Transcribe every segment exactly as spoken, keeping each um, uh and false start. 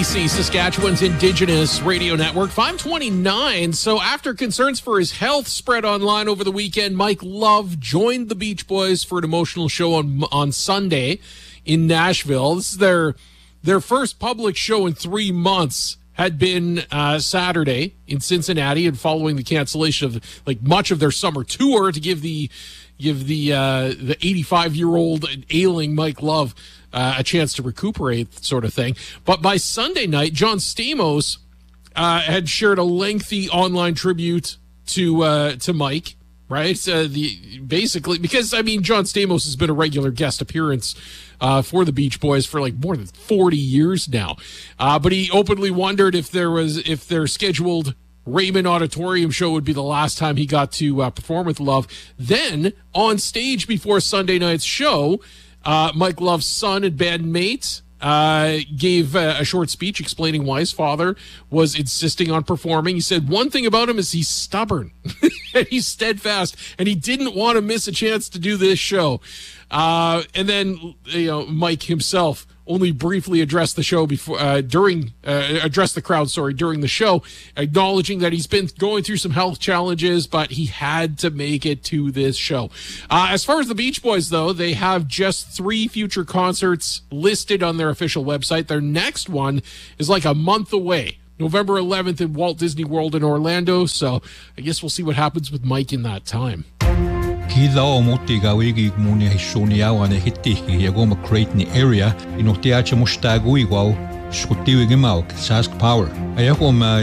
B C, Saskatchewan's Indigenous Radio Network, five twenty-nine. So after concerns for his health spread online over the weekend, Mike Love joined the Beach Boys for an emotional show on on Sunday in Nashville. This is their, their first public show in three months. Had been uh, Saturday in Cincinnati, and following the cancellation of like much of their summer tour to give the give the uh, the eighty-five-year-old ailing Mike Love uh, a chance to recuperate, sort of thing. But by Sunday night, John Stamos uh, had shared a lengthy online tribute to uh, to Mike. Right, uh, the basically because I mean John Stamos has been a regular guest appearance uh, for the Beach Boys for like more than forty years now, uh, but he openly wondered if there was if their scheduled Raymond Auditorium show would be the last time he got to uh, perform with Love. Then on stage before Sunday night's show, uh, Mike Love's son and bandmate Uh, gave uh, a short speech explaining why his father was insisting on performing. He said one thing about him is he's stubborn and he's steadfast, and he didn't want to miss a chance to do this show. Uh, and then, you know, Mike himself only briefly addressed the show before, uh, during, uh, addressed the crowd, sorry, during the show, acknowledging that he's been going through some health challenges, but he had to make it to this show. Uh, as far as the Beach Boys, though, they have just three future concerts listed on their official website. Their next one is like a month away, November eleventh in Walt Disney World in Orlando. So I guess we'll see what happens with Mike in that time. Kila o moti gawigi muni hishoni awa ne hitiki yagoma Creighton area inotiacha mustagu igual skutiwi gimauk Sask Power ayako ma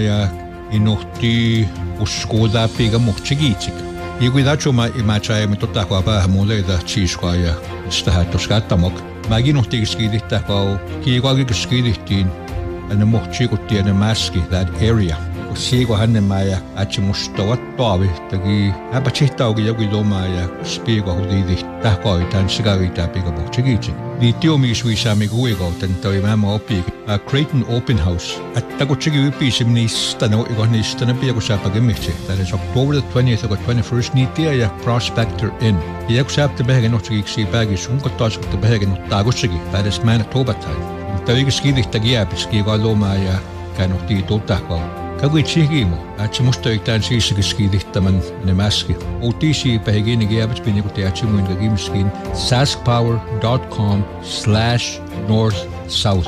inoti uskoda piga mochigitik iguidacho ma imacha mitota kwa ba mole da chishwa ya stahato skatamok maginoti skidita kwa kiigwagi skiditin ana mochiguti ana maski that area Sigo hanne maya achi mustawa toavi tagi apachitaugi yogi lomaya spigo hudidi tahko itan sigari tapiga bochigichi di tiomi suisami guigo tentoi mama opi a Creighton Open House at tago chigi pisim ni stano igoni stana piago sapagimichi. That is October the twentieth or twenty-first ni tia Prospector Inn iago sap te behege no chigi si bagi sunko tosk te behege no tago chigi. That is Manitoba time tagi skidi tagi apiski lomaya kanoti totako Kagui chihimo, achi musta itan si sigiskidihtaman ne maski. Otisi pahigini giabit pinikuti achi muin gagimskin saskpower.com slash north south.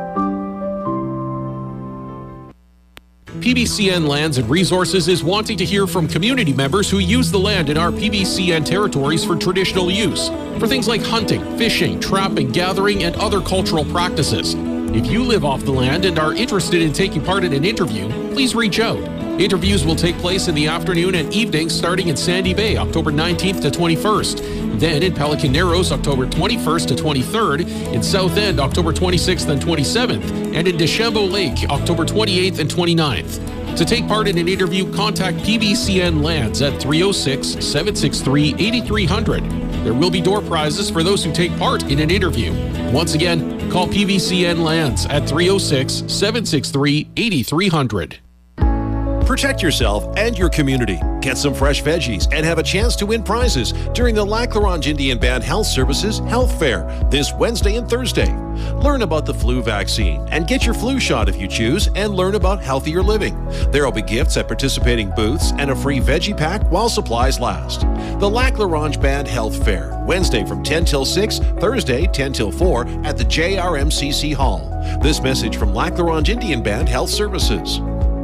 P B C N Lands and Resources is wanting to hear from community members who use the land in our P B C N territories for traditional use, for things like hunting, fishing, trapping, gathering, and other cultural practices. If you live off the land and are interested in taking part in an interview, please reach out. Interviews will take place in the afternoon and evening starting in Sandy Bay, October nineteenth to twenty-first. Then in Pelican Narrows, October twenty-first to twenty-third. In South End, October twenty-sixth and twenty-seventh. And in Deschambault Lake, October twenty-eighth and twenty-ninth. To take part in an interview, contact P B C N Lands at three oh six, seven six three, eight three hundred. There will be door prizes for those who take part in an interview. Once again, call P B C N Lands at three oh six, seven six three, eight three hundred. Protect yourself and your community. Get some fresh veggies and have a chance to win prizes during the Lac La Ronge Indian Band Health Services Health Fair this Wednesday and Thursday. Learn about the flu vaccine and get your flu shot if you choose, and learn about healthier living. There will be gifts at participating booths and a free veggie pack while supplies last. The Lac La Ronge Band Health Fair, Wednesday from ten till six, Thursday ten till four at the J R M C C Hall. This message from Lac La Ronge Indian Band Health Services.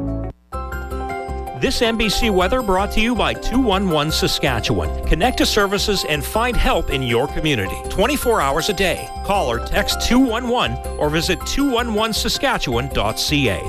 This N B C weather brought to you by two one one Saskatchewan. Connect to services and find help in your community twenty-four hours a day. Call or text two one one or visit two one one saskatchewan dot c a.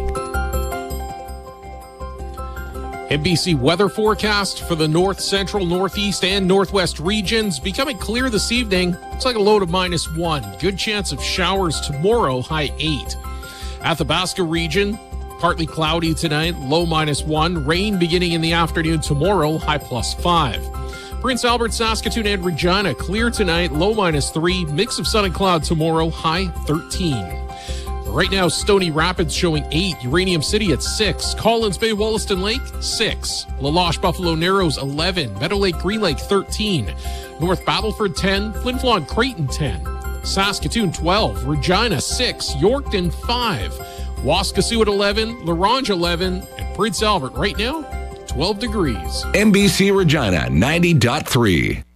N B C weather forecast for the north, central, northeast, and northwest regions. Becoming clear this evening. Looks like a low to minus one. Good chance of showers tomorrow, high eight. Athabasca region, partly cloudy tonight, low minus one. Rain beginning in the afternoon tomorrow, high plus five. Prince Albert, Saskatoon, and Regina, clear tonight, low minus three. Mix of sun and cloud tomorrow, high thirteen. Right now, Stony Rapids showing eight. Uranium City at six. Collins Bay, Wollaston Lake, six. La Loche, Buffalo Narrows, eleven. Meadow Lake, Green Lake, thirteen. North Battleford, ten. Flin Flon, Creighton, ten. Saskatoon twelve, Regina six, Yorkton five, Waskesiu at eleven, La Ronge eleven, and Prince Albert right now twelve degrees. N B C Regina ninety point three.